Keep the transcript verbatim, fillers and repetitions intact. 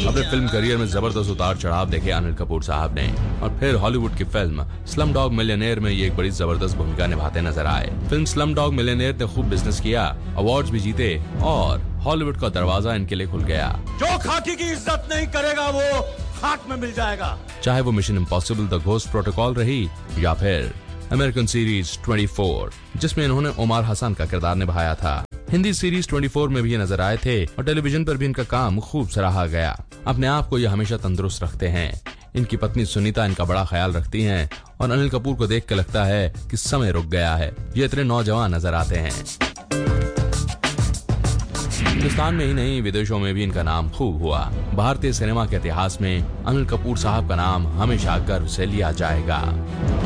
अपने film career में जबरदस्त उतार चढ़ाव देखे अनिल कपूर साहब ने और फिर हॉलीवुड की फिल्म स्लम डॉग मिलियनेयर में ये एक बड़ी जबरदस्त भूमिका निभाते नजर आए। फिल्म स्लम डॉग मिलियनेयर ने खूब बिजनेस किया, अवार्ड्स भी जीते और हॉलीवुड का दरवाजा इनके लिए खुल गया। जो खाकी की इज्जत नहीं करेगा वो खाक में मिल जाएगा। चाहे वो mission impossible the ghost protocol रही या फिर अमेरिकन सीरीज चौबीस, जिसमें इन्होंने उमर हसन का किरदार निभाया था। हिंदी सीरीज चौबीस में भी ये नजर आए थे और टेलीविजन पर भी इनका काम खूब सराहा गया। अपने आप को ये हमेशा तंदुरुस्त रखते हैं। इनकी पत्नी सुनीता इनका बड़ा ख्याल रखती हैं और अनिल कपूर को देख के लगता है कि समय रुक गया है, ये इतने नौजवान नजर आते हैं। हिंदुस्तान में ही नहीं विदेशों में भी इनका नाम खूब हुआ। भारतीय सिनेमा के इतिहास में अनिल कपूर साहब का नाम हमेशा गर्व से लिया जाएगा।